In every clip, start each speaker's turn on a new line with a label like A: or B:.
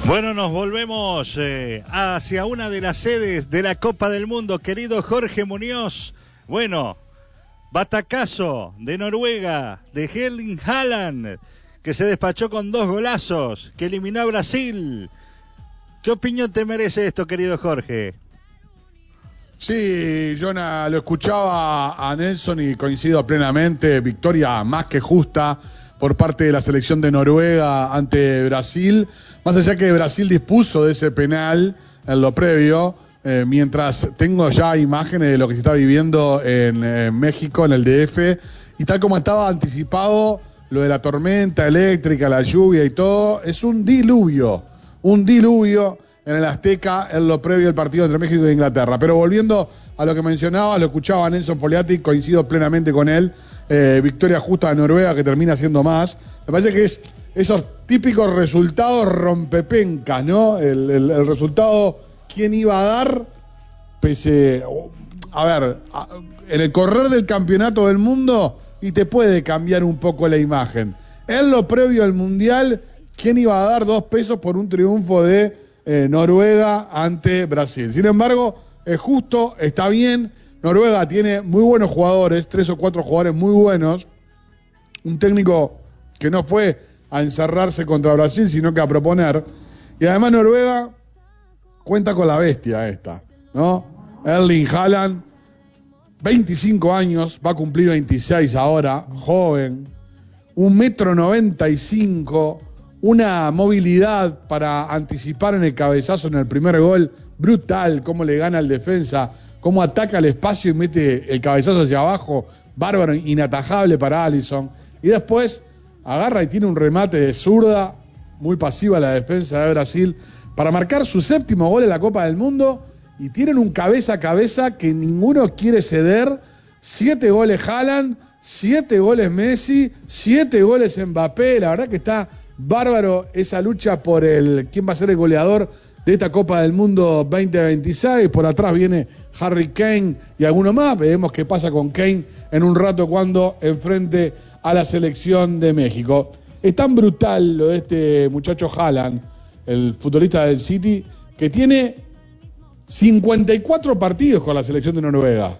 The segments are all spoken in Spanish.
A: Bueno, nos volvemos hacia una de las sedes de la Copa del Mundo, querido Jorge Muñoz. Bueno, batacazo de Noruega, de Erling Haaland, que se despachó con 2 golazos, que eliminó a Brasil. ¿Qué opinión te merece esto, querido Jorge?
B: Sí, Jonah, lo escuchaba a Nelson y coincido plenamente. Victoria más que justa por parte de la selección de Noruega ante Brasil. Más allá que Brasil dispuso de ese penal en lo previo, mientras tengo ya imágenes de lo que se está viviendo en México, en el DF, y tal como estaba anticipado, lo de la tormenta eléctrica, la lluvia y todo, es un diluvio en el Azteca en lo previo del partido entre México e Inglaterra. Pero volviendo a lo que mencionaba, lo escuchaba a Nelson Foliati, coincido plenamente con él. Victoria justa de Noruega, que termina siendo más. Me parece que es esos típicos resultados rompepencas, ¿no? El resultado, ¿quién iba a dar? Pese, a ver, en el correr del campeonato del mundo, y te puede cambiar un poco la imagen. En lo previo al Mundial, ¿quién iba a dar 2 pesos por un triunfo de Noruega ante Brasil? Sin embargo, es justo, está bien. Noruega tiene muy buenos jugadores, 3 o 4 jugadores muy buenos. Un técnico que no fue a encerrarse contra Brasil, sino que a proponer. Y además Noruega cuenta con la bestia esta, ¿no? Erling Haaland, 25 años, va a cumplir 26 ahora, joven, 1,95 m, una movilidad para anticipar en el cabezazo en el primer gol, brutal, cómo le gana al defensa, cómo ataca el espacio y mete el cabezazo hacia abajo, bárbaro, inatajable para Alisson. Y después agarra y tiene un remate de zurda, muy pasiva la defensa de Brasil, para marcar su 7º gol en la Copa del Mundo, y tienen un cabeza a cabeza que ninguno quiere ceder. 7 goles Haaland, 7 goles Messi, 7 goles Mbappé. La verdad que está bárbaro esa lucha por quién va a ser el goleador de esta Copa del Mundo 2026. Por atrás viene Harry Kane y alguno más. Veremos qué pasa con Kane en un rato cuando enfrente a la selección de México. Es tan brutal lo de este muchacho Haaland, el futbolista del City, que tiene 54 partidos con la selección de Noruega.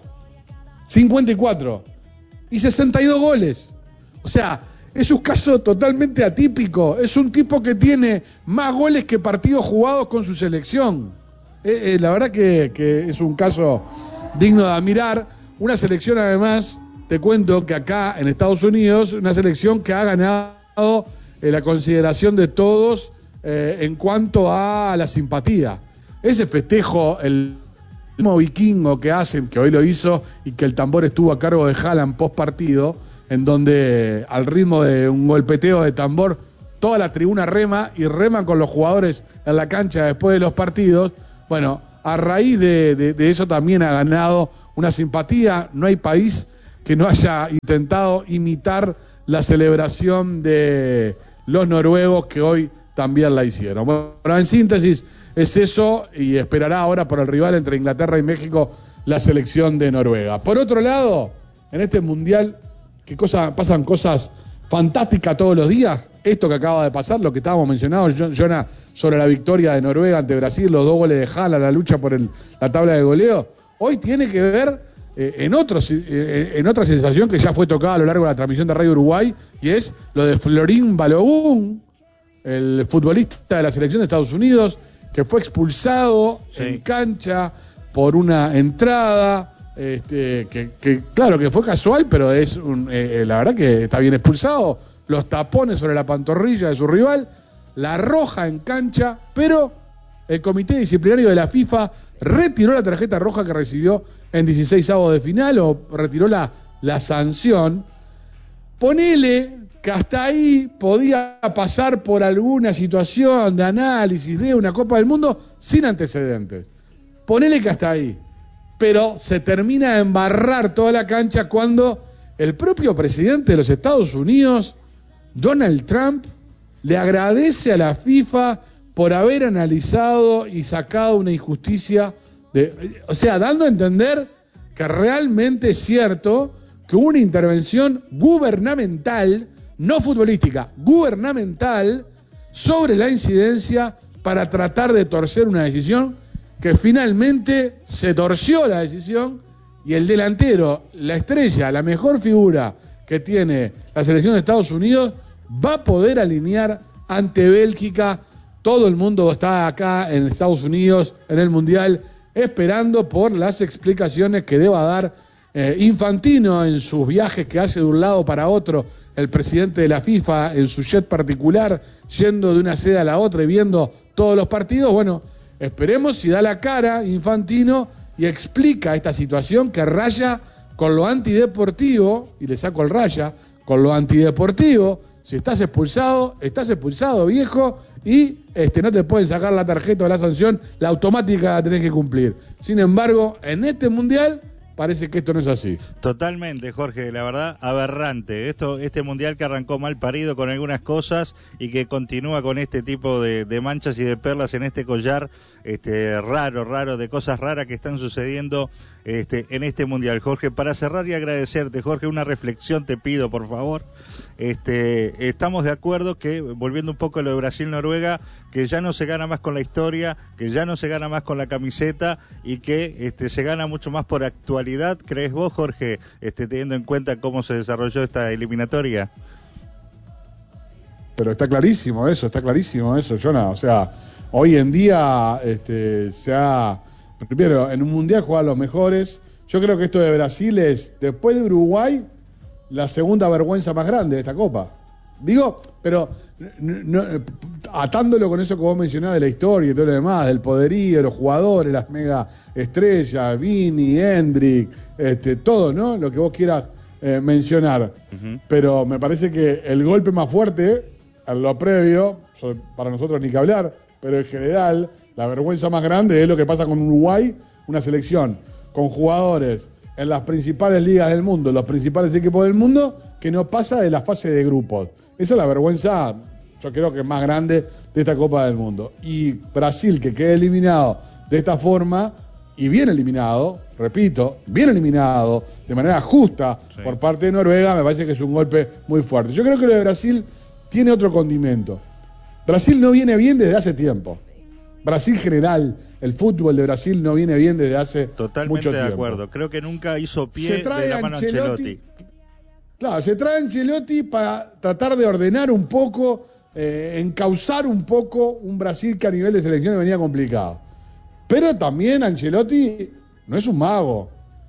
B: 54. Y 62 goles. O sea, es un caso totalmente atípico. Es un tipo que tiene más goles que partidos jugados con su selección. La verdad que es un caso digno de admirar. Una selección, además, te cuento que acá en Estados Unidos, una selección que ha ganado la consideración de todos en cuanto a la simpatía. Ese festejo, el mismo vikingo que hacen, que hoy lo hizo, y que el tambor estuvo a cargo de Haaland post partido, en donde al ritmo de un golpeteo de tambor, toda la tribuna rema y reman con los jugadores en la cancha después de los partidos. Bueno, a raíz de eso también ha ganado una simpatía. No hay país que no haya intentado imitar la celebración de los noruegos, que hoy también la hicieron. Bueno, en síntesis, es eso, y esperará ahora por el rival entre Inglaterra y México la selección de Noruega. Por otro lado, en este Mundial, pasan cosas fantásticas todos los días. Esto que acaba de pasar, lo que estábamos mencionando, Jonah, sobre la victoria de Noruega ante Brasil, los 2 goles de Haaland, la lucha por la tabla de goleo, hoy tiene que ver en otra sensación que ya fue tocada a lo largo de la transmisión de Radio Uruguay, y es lo de Florin Balogun, el futbolista de la selección de Estados Unidos, que fue expulsado en cancha por una entrada, claro que fue casual, pero es la verdad que está bien expulsado. Los tapones sobre la pantorrilla de su rival, la roja en cancha, pero el comité disciplinario de la FIFA retiró la tarjeta roja que recibió en 16avos de final, o retiró la sanción. Ponele que hasta ahí podía pasar por alguna situación de análisis de una Copa del Mundo sin antecedentes. Ponele que hasta ahí. Pero se termina de embarrar toda la cancha cuando el propio presidente de los Estados Unidos, Donald Trump, le agradece a la FIFA por haber analizado y sacado una injusticia, o sea, dando a entender que realmente es cierto que hubo una intervención gubernamental, no futbolística, gubernamental, sobre la incidencia para tratar de torcer una decisión que finalmente se torció la decisión y el delantero, la estrella, la mejor figura que tiene la selección de Estados Unidos, va a poder alinear ante Bélgica. Todo el mundo está acá en Estados Unidos, en el Mundial, esperando por las explicaciones que deba dar Infantino en sus viajes que hace de un lado para otro, el presidente de la FIFA en su jet particular, yendo de una sede a la otra y viendo todos los partidos. Bueno, esperemos si da la cara Infantino y explica esta situación que raya con lo antideportivo, y le saco el raya, con lo antideportivo. Si estás expulsado, viejo, y no te pueden sacar la tarjeta o la sanción, la automática la tenés que cumplir. Sin embargo, en este Mundial parece que esto no es así.
A: Totalmente, Jorge, la verdad, aberrante. Este Mundial que arrancó mal parido con algunas cosas y que continúa con este tipo de manchas y de perlas en este collar raro, de cosas raras que están sucediendo en este Mundial. Jorge, para cerrar y agradecerte, Jorge, una reflexión te pido, por favor. Estamos de acuerdo que, volviendo un poco a lo de Brasil-Noruega, que ya no se gana más con la historia, que ya no se gana más con la camiseta y que se gana mucho más por actualidad. ¿Crees vos, Jorge, teniendo en cuenta cómo se desarrolló esta eliminatoria?
B: Pero está clarísimo eso, Jonah. O sea, hoy en día primero, en un Mundial juegan los mejores. Yo creo que esto de Brasil es, después de Uruguay, la segunda vergüenza más grande de esta Copa. Digo, pero atándolo con eso que vos mencionás de la historia y todo lo demás, del poderío, de los jugadores, las mega estrellas, Vini, Hendrick, todo, ¿no? Lo que vos quieras mencionar. Uh-huh. Pero me parece que el golpe más fuerte, en lo previo, para nosotros ni que hablar, pero en general, la vergüenza más grande es lo que pasa con Uruguay, una selección con jugadores en las principales ligas del mundo, los principales equipos del mundo, que no pasa de la fase de grupos. Esa es la vergüenza, yo creo que más grande de esta Copa del Mundo. Y Brasil, que quede eliminado de esta forma, y bien eliminado, repito, bien eliminado, de manera justa, sí, por parte de Noruega, me parece que es un golpe muy fuerte. Yo creo que lo de Brasil tiene otro condimento. Brasil no viene bien desde hace tiempo. Brasil general, el fútbol de Brasil no viene bien desde hace mucho tiempo.
A: Totalmente de acuerdo. Creo que nunca hizo pie de la mano Ancelotti.
B: Claro, se trae Ancelotti para tratar de ordenar un poco, encauzar un poco un Brasil que a nivel de selecciones venía complicado. Pero también Ancelotti no es un mago.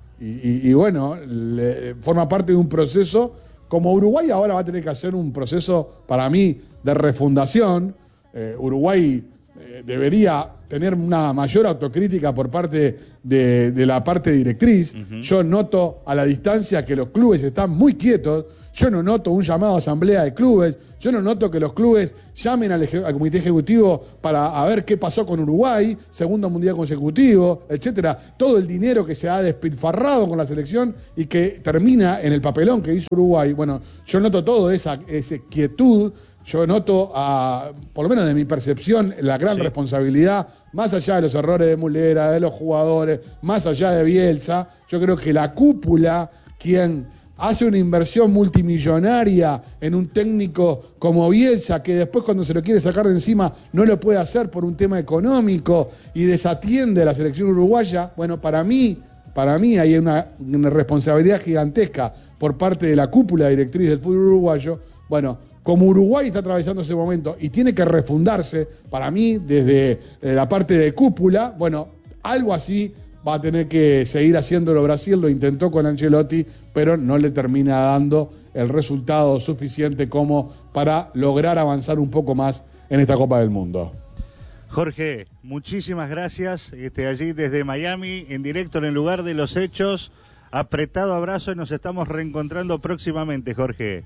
B: Y bueno, forma parte de un proceso. Como Uruguay ahora va a tener que hacer un proceso, para mí, de refundación. Uruguay debería tener una mayor autocrítica por parte de la parte directriz. Uh-huh. Yo noto a la distancia que los clubes están muy quietos. Yo no noto un llamado a asamblea de clubes. Yo no noto que los clubes llamen al comité ejecutivo para ver qué pasó con Uruguay, segundo mundial consecutivo, etcétera. Todo el dinero que se ha despilfarrado con la selección y que termina en el papelón que hizo Uruguay. Bueno, yo noto toda esa quietud. Yo noto, por lo menos de mi percepción, la gran responsabilidad, más allá de los errores de Mulera, de los jugadores, más allá de Bielsa. Yo creo que la cúpula, quien hace una inversión multimillonaria en un técnico como Bielsa, que después cuando se lo quiere sacar de encima no lo puede hacer por un tema económico y desatiende a la selección uruguaya, bueno, para mí hay una responsabilidad gigantesca por parte de la cúpula directriz del fútbol uruguayo. Bueno, como Uruguay está atravesando ese momento y tiene que refundarse, para mí, desde la parte de cúpula, bueno, algo así va a tener que seguir haciéndolo Brasil. Lo intentó con Ancelotti, pero no le termina dando el resultado suficiente como para lograr avanzar un poco más en esta Copa del Mundo.
A: Jorge, muchísimas gracias. Allí desde Miami, en directo en el lugar de los hechos. Apretado abrazo y nos estamos reencontrando próximamente, Jorge.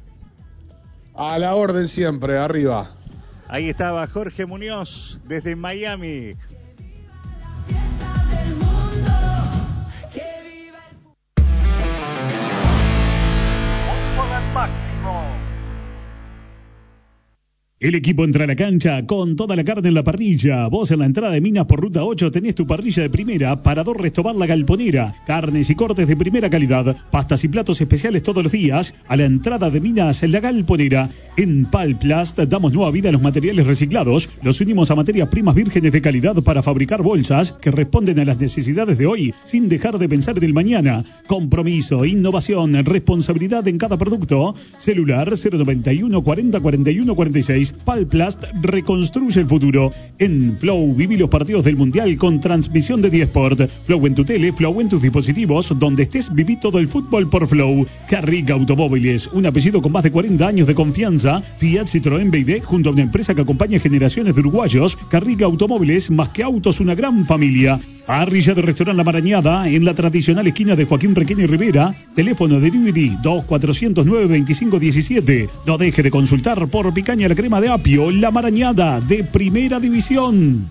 B: A la orden siempre, arriba.
A: Ahí estaba Jorge Muñoz desde Miami.
C: Fútbol al máximo. El equipo entra a la cancha con toda la carne en la parrilla. Vos en la entrada de Minas por Ruta 8 tenés tu parrilla de primera, Parador Restobar La Galponera. Carnes y cortes de primera calidad, pastas y platos especiales todos los días. A la entrada de Minas La Galponera. En Palplast damos nueva vida a los materiales reciclados. Los unimos a materias primas vírgenes de calidad para fabricar bolsas que responden a las necesidades de hoy sin dejar de pensar en el mañana. Compromiso, innovación, responsabilidad en cada producto. Celular 091 40 41 46. Palplast reconstruye el futuro. En Flow viví los partidos del Mundial con transmisión de Diesport. Flow en tu tele, Flow en tus dispositivos. Donde estés, viví todo el fútbol por Flow. Carriga Automóviles, un apellido con más de 40 años de confianza. Fiat, Citroën, BYD, junto a una empresa que acompaña generaciones de uruguayos. Carriga Automóviles, más que autos, una gran familia. Parrilla de Restaurante La Marañada, en la tradicional esquina de Joaquín Requena y Rivera. Teléfono delivery 2409-2517. No deje de consultar por picaña la crema de apio, La Marañada, de Primera División.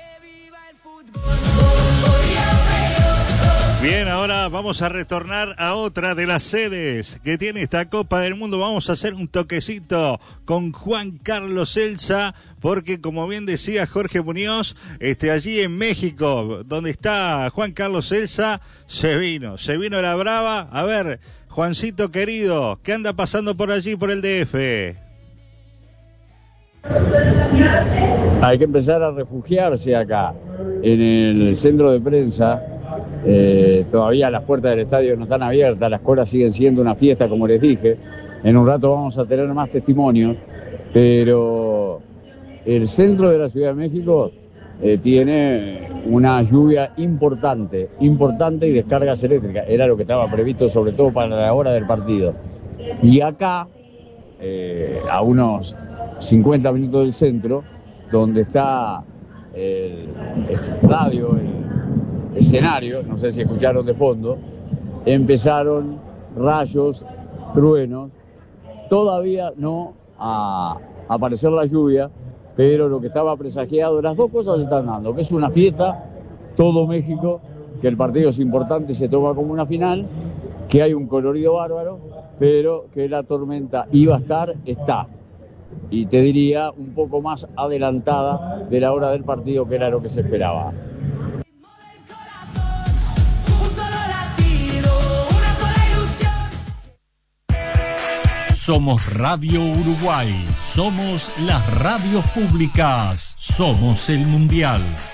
A: Bien, ahora vamos a retornar a otra de las sedes que tiene esta Copa del Mundo. Vamos a hacer un toquecito con Juan Carlos Elsa, porque como bien decía Jorge Muñoz, allí en México, donde está Juan Carlos Elsa, se vino a la brava. A ver, Juancito querido, ¿qué anda pasando por allí, por el DF?
D: Hay que empezar a refugiarse acá, en el centro de prensa. Todavía las puertas del estadio no están abiertas, las colas siguen siendo una fiesta, como les dije. En un rato vamos a tener más testimonios, pero el centro de la Ciudad de México tiene una lluvia importante y descargas eléctricas. Era lo que estaba previsto, sobre todo para la hora del partido. Y acá, a unos 50 minutos del centro, donde está el estadio, el escenario, no sé si escucharon de fondo, empezaron rayos, truenos. Todavía no a aparecer la lluvia, pero lo que estaba presagiado, las dos cosas se están dando, que es una fiesta, todo México, que el partido es importante y se toma como una final, que hay un colorido bárbaro, pero que la tormenta iba a estar, está. Y te diría un poco más adelantada de la hora del partido, que era lo que se esperaba.
E: Somos Radio Uruguay, somos las radios públicas, somos el Mundial.